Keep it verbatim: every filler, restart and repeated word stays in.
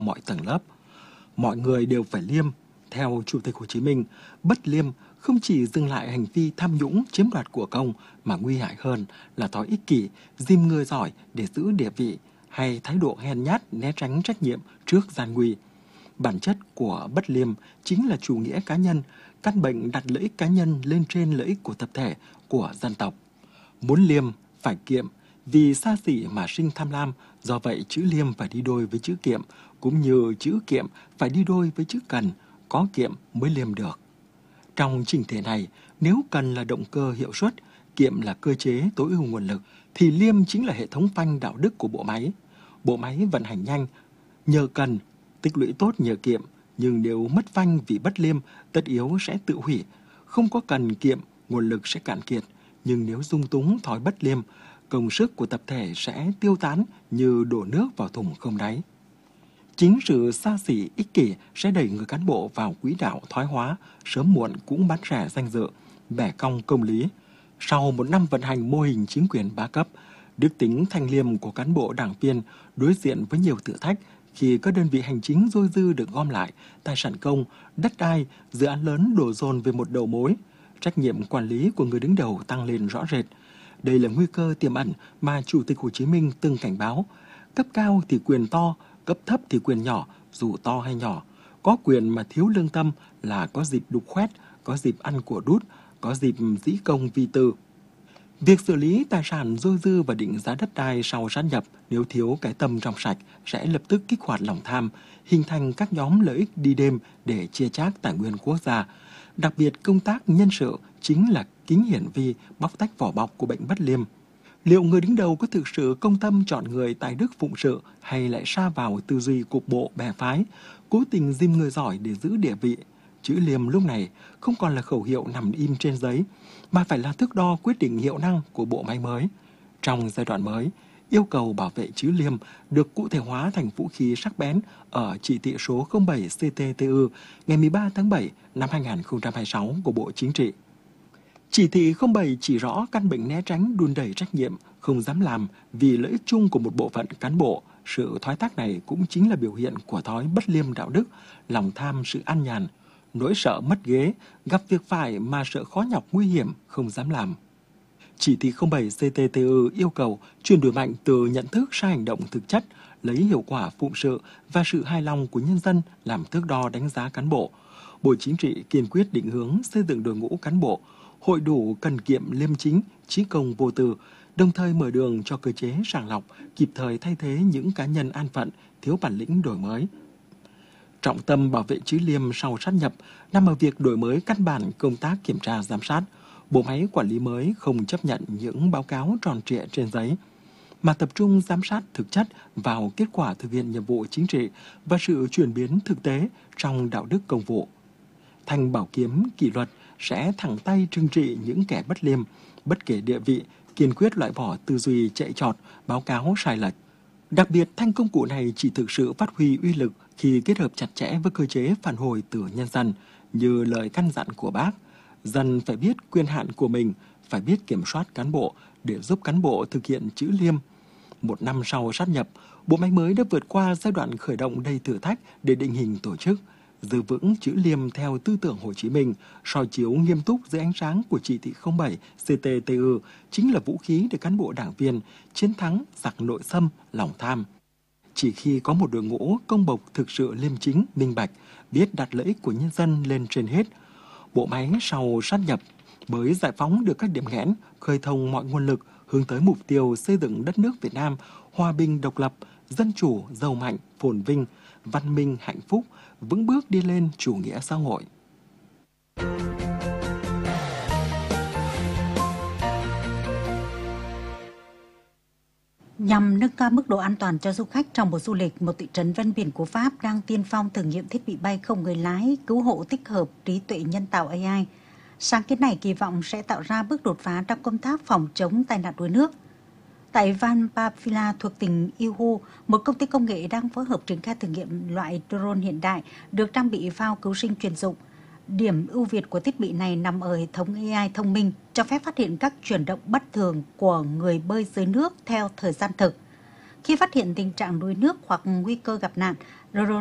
mọi tầng lớp. Mọi người đều phải liêm. Theo Chủ tịch Hồ Chí Minh, bất liêm không chỉ dừng lại hành vi tham nhũng chiếm đoạt của công mà nguy hại hơn là thói ích kỷ, dìm người giỏi để giữ địa vị hay thái độ hèn nhát né tránh trách nhiệm trước gian nguy. Bản chất của bất liêm chính là chủ nghĩa cá nhân, căn bệnh đặt lợi ích cá nhân lên trên lợi ích của tập thể, của dân tộc. Muốn liêm phải kiệm, vì xa xỉ mà sinh tham lam, do vậy chữ liêm phải đi đôi với chữ kiệm, cũng như chữ kiệm phải đi đôi với chữ cần, có kiệm mới liêm được. Trong trình thể này, nếu cần là động cơ hiệu suất, kiệm là cơ chế tối ưu nguồn lực, thì liêm chính là hệ thống phanh đạo đức của bộ máy. Bộ máy vận hành nhanh, nhờ cần, tích lũy tốt nhờ kiệm, nhưng nếu mất phanh vì bất liêm, tất yếu sẽ tự hủy. Không có cần kiệm, nguồn lực sẽ cạn kiệt, nhưng nếu dung túng thói bất liêm, công sức của tập thể sẽ tiêu tán như đổ nước vào thùng không đáy. Chính sự xa xỉ ích kỷ sẽ đẩy người cán bộ vào quỹ đạo thoái hóa, sớm muộn cũng bán rẻ danh dự, bẻ cong công lý. Sau một năm vận hành mô hình chính quyền ba cấp, đức tính thanh liêm của cán bộ đảng viên đối diện với nhiều thử thách khi các đơn vị hành chính dôi dư được gom lại, tài sản công, đất đai, dự án lớn đổ dồn về một đầu mối. Trách nhiệm quản lý của người đứng đầu tăng lên rõ rệt. Đây là nguy cơ tiềm ẩn mà Chủ tịch Hồ Chí Minh từng cảnh báo. Cấp cao thì quyền to, cấp thấp thì quyền nhỏ, dù to hay nhỏ. Có quyền mà thiếu lương tâm là có dịp đục khoét, có dịp ăn của đút, có dịp dĩ công vi tư. Việc xử lý tài sản dôi dư và định giá đất đai sau sát nhập nếu thiếu cái tâm trong sạch sẽ lập tức kích hoạt lòng tham, hình thành các nhóm lợi ích đi đêm để chia chác tài nguyên quốc gia. Đặc biệt công tác nhân sự chính là kính hiển vi bóc tách vỏ bọc của bệnh bất liêm. Liệu người đứng đầu có thực sự công tâm chọn người tài đức phụng sự hay lại sa vào tư duy cục bộ bè phái, cố tình dìm người giỏi để giữ địa vị? Chữ liêm lúc này không còn là khẩu hiệu nằm im trên giấy, mà phải là thước đo quyết định hiệu năng của bộ máy mới. Trong giai đoạn mới, yêu cầu bảo vệ chữ liêm được cụ thể hóa thành vũ khí sắc bén ở chỉ thị số không bảy C T T U ngày mười ba tháng bảy năm hai nghìn không trăm hai mươi sáu của Bộ Chính trị. Chỉ thị không bảy chỉ rõ căn bệnh né tránh đùn đẩy trách nhiệm, không dám làm vì lợi ích chung của một bộ phận cán bộ. Sự thoái thác này cũng chính là biểu hiện của thói bất liêm đạo đức, lòng tham sự an nhàn, nỗi sợ mất ghế, gặp việc phải mà sợ khó nhọc nguy hiểm, không dám làm. Chỉ thị không bảy C T T U yêu cầu chuyển đổi mạnh từ nhận thức sang hành động thực chất, lấy hiệu quả phụng sự và sự hài lòng của nhân dân làm thước đo đánh giá cán bộ. Bộ Chính trị kiên quyết định hướng xây dựng đội ngũ cán bộ hội đủ cần kiệm liêm chính, trí công vô tư, đồng thời mở đường cho cơ chế sàng lọc, kịp thời thay thế những cá nhân an phận, thiếu bản lĩnh đổi mới. Trọng tâm bảo vệ chữ liêm sau sát nhập nằm ở việc đổi mới căn bản công tác kiểm tra giám sát. Bộ máy quản lý mới không chấp nhận những báo cáo tròn trịa trên giấy, mà tập trung giám sát thực chất vào kết quả thực hiện nhiệm vụ chính trị và sự chuyển biến thực tế trong đạo đức công vụ. Thanh bảo kiếm kỷ luật sẽ thẳng tay trừng trị những kẻ bất liêm, bất kể địa vị, kiên quyết loại bỏ tư duy chạy trọt, báo cáo sai lệch. Đặc biệt, thanh công cụ này chỉ thực sự phát huy uy lực khi kết hợp chặt chẽ với cơ chế phản hồi từ nhân dân, như lời căn dặn của Bác. Dân phải biết quyền hạn của mình, phải biết kiểm soát cán bộ để giúp cán bộ thực hiện chữ liêm. Một năm sau sát nhập, bộ máy mới đã vượt qua giai đoạn khởi động đầy thử thách để định hình tổ chức, giữ vững chữ liêm theo tư tưởng Hồ Chí Minh, soi chiếu nghiêm túc dưới ánh sáng của chỉ thị không bảy C T T U chính là vũ khí để cán bộ đảng viên chiến thắng giặc nội xâm, lòng tham. Chỉ khi có một đội ngũ công bộc thực sự liêm chính, minh bạch, biết đặt lợi ích của nhân dân lên trên hết, bộ máy sau sát nhập mới giải phóng được các điểm nghẽn, khơi thông mọi nguồn lực hướng tới mục tiêu xây dựng đất nước Việt Nam hòa bình độc lập, dân chủ, giàu mạnh, phồn vinh, văn minh, hạnh phúc, vững bước đi lên chủ nghĩa xã hội. Nhằm nâng cao mức độ an toàn cho du khách trong mùa du lịch, một thị trấn ven biển của Pháp đang tiên phong thử nghiệm thiết bị bay không người lái cứu hộ tích hợp trí tuệ nhân tạo A I. Sáng kiến này kỳ vọng sẽ tạo ra bước đột phá trong công tác phòng chống tai nạn đuối nước. Tại Van Pavila thuộc tỉnh Ihu, một công ty công nghệ đang phối hợp triển khai thử nghiệm loại drone hiện đại được trang bị phao cứu sinh chuyên dụng. Điểm ưu việt của thiết bị này nằm ở hệ thống A I thông minh, cho phép phát hiện các chuyển động bất thường của người bơi dưới nước theo thời gian thực. Khi phát hiện tình trạng đuối nước hoặc nguy cơ gặp nạn, Rồi rồi